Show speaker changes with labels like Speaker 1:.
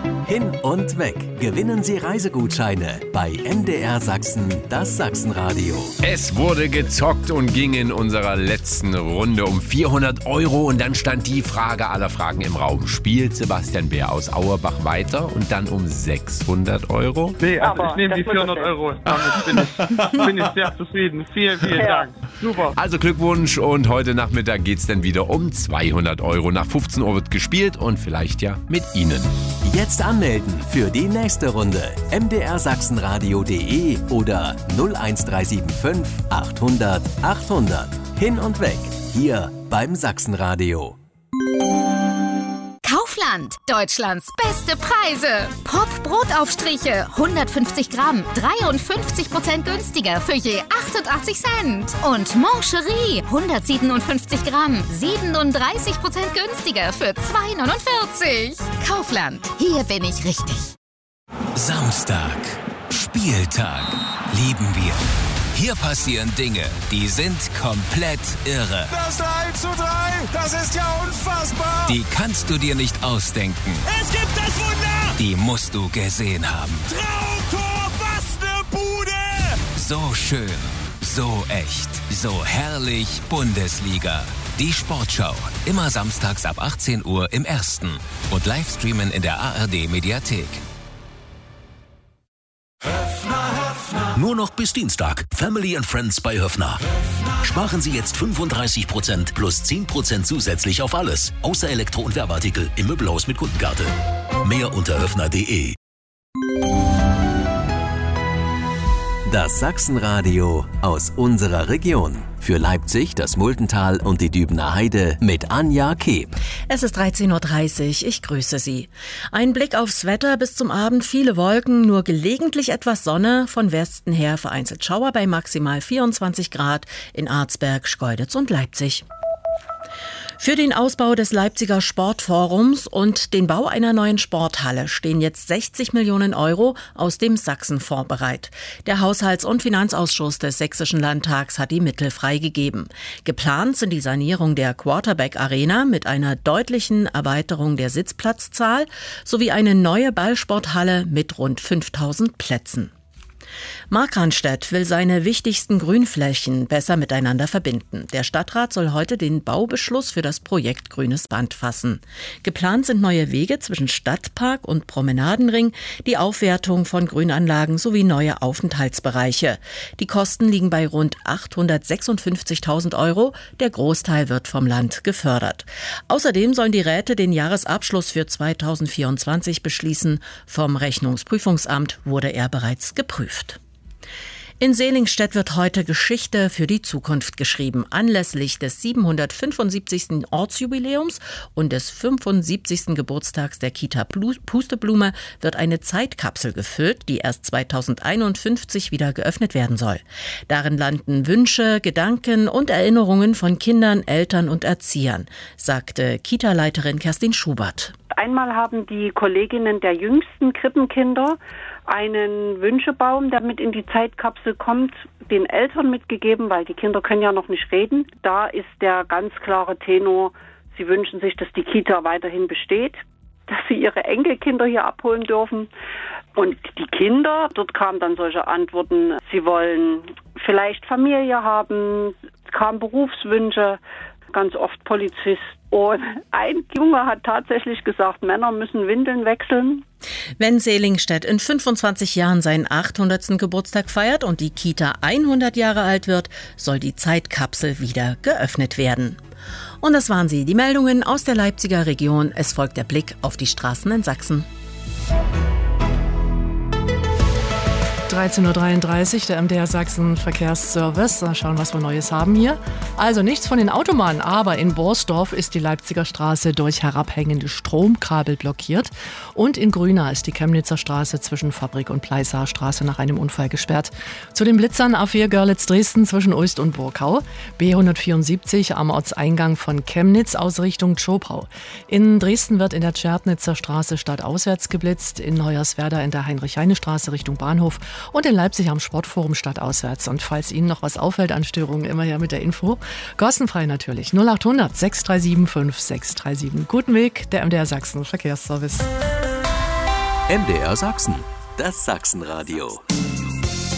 Speaker 1: Hin und weg. Gewinnen Sie Reisegutscheine bei MDR Sachsen, das Sachsenradio.
Speaker 2: Es wurde gezockt und ging in unserer letzten Runde um 400 € und dann stand die Frage aller Fragen im Raum. Spielt Sebastian Bär aus Auerbach weiter und dann um 600 €?
Speaker 3: Nee, also ich nehme die 400 €. Damit bin ich sehr zufrieden. Vielen Dank. Super.
Speaker 2: Also Glückwunsch und heute Nachmittag geht's dann wieder um 200 €. Nach 15 Uhr wird gespielt und vielleicht ja mit Ihnen.
Speaker 1: Jetzt anmelden für die nächste Runde. mdrsachsenradio.de oder 01375 800 800. Hin und weg. Hier beim Sachsenradio.
Speaker 4: Kaufland, Deutschlands beste Preise. Pop-Brotaufstriche, 150 Gramm, 53% günstiger für je 88 Cent. Und Mancherie, 157 Gramm, 37% günstiger für 2,49. Kaufland, hier bin ich richtig.
Speaker 5: Samstag, Spieltag, lieben wir. Hier passieren Dinge, die sind komplett irre.
Speaker 6: Das 3:3, das ist ja unfassbar.
Speaker 5: Die kannst du dir nicht ausdenken.
Speaker 6: Es gibt das Wunder.
Speaker 5: Die musst du gesehen haben.
Speaker 6: Traumtor, was ne Bude.
Speaker 5: So schön, so echt, so herrlich Bundesliga. Die Sportschau, immer samstags ab 18 Uhr im Ersten und Livestreamen in der ARD-Mediathek.
Speaker 7: Nur noch bis Dienstag. Family and Friends bei Höffner. Sparen Sie jetzt 35% plus 10% zusätzlich auf alles. Außer Elektro- und Werbeartikel im Möbelhaus mit Kundenkarte. Mehr unter höffner.de.
Speaker 1: Das Sachsenradio aus unserer Region. Für Leipzig, das Muldental und die Dübener Heide mit Anja Keb.
Speaker 8: Es ist 13:30 Uhr, ich grüße Sie. Ein Blick aufs Wetter, bis zum Abend viele Wolken, nur gelegentlich etwas Sonne, von Westen her vereinzelt Schauer bei maximal 24 Grad in Arzberg, Schkeuditz und Leipzig. Für den Ausbau des Leipziger Sportforums und den Bau einer neuen Sporthalle stehen jetzt 60 Millionen € aus dem Sachsenfonds bereit. Der Haushalts- und Finanzausschuss des Sächsischen Landtags hat die Mittel freigegeben. Geplant sind die Sanierung der Quarterback Arena mit einer deutlichen Erweiterung der Sitzplatzzahl sowie eine neue Ballsporthalle mit rund 5000 Plätzen. Markranstädt will seine wichtigsten Grünflächen besser miteinander verbinden. Der Stadtrat soll heute den Baubeschluss für das Projekt Grünes Band fassen. Geplant sind neue Wege zwischen Stadtpark und Promenadenring, die Aufwertung von Grünanlagen sowie neue Aufenthaltsbereiche. Die Kosten liegen bei rund 856.000 €. Der Großteil wird vom Land gefördert. Außerdem sollen die Räte den Jahresabschluss für 2024 beschließen. Vom Rechnungsprüfungsamt wurde er bereits geprüft. In Selingstedt wird heute Geschichte für die Zukunft geschrieben. Anlässlich des 775. Ortsjubiläums und des 75. Geburtstags der Kita Pusteblume wird eine Zeitkapsel gefüllt, die erst 2051 wieder geöffnet werden soll. Darin landen Wünsche, Gedanken und Erinnerungen von Kindern, Eltern und Erziehern, sagte Kita-Leiterin Kerstin Schubert.
Speaker 9: Einmal haben die Kolleginnen der jüngsten Krippenkinder einen Wünschebaum, der mit in die Zeitkapsel kommt, den Eltern mitgegeben, weil die Kinder können ja noch nicht reden. Da ist der ganz klare Tenor, sie wünschen sich, dass die Kita weiterhin besteht, dass sie ihre Enkelkinder hier abholen dürfen. Und die Kinder, dort kamen dann solche Antworten, sie wollen vielleicht Familie haben, es kamen Berufswünsche, ganz oft Polizist. Und ein Junge hat tatsächlich gesagt, Männer müssen Windeln wechseln.
Speaker 8: Wenn Selingstedt in 25 Jahren seinen 800. Geburtstag feiert und die Kita 100 Jahre alt wird, soll die Zeitkapsel wieder geöffnet werden. Und das waren sie, die Meldungen aus der Leipziger Region. Es folgt der Blick auf die Straßen in Sachsen.
Speaker 10: 13:33 Uhr, der MDR Sachsen Verkehrsservice. Mal schauen, was wir Neues haben hier. Also nichts von den Autobahnen, aber in Borsdorf ist die Leipziger Straße durch herabhängende Stromkabel blockiert. Und in Grünau ist die Chemnitzer Straße zwischen Fabrik und Pleißer Straße nach einem Unfall gesperrt. Zu den Blitzern A4 Görlitz-Dresden zwischen Ulst und Burkau. B174 am Ortseingang von Chemnitz aus Richtung Zschopau. In Dresden wird in der Tschernitzer Straße stadtauswärts geblitzt. In Hoyerswerda in der Heinrich-Heine-Straße Richtung Bahnhof. Und in Leipzig am Sportforum stadtauswärts. Und falls Ihnen noch was auffällt an Störungen, immer her mit der Info. Kostenfrei natürlich. 0800 637 5637. Guten Weg, der MDR Sachsen Verkehrsservice.
Speaker 1: MDR Sachsen, das Sachsenradio.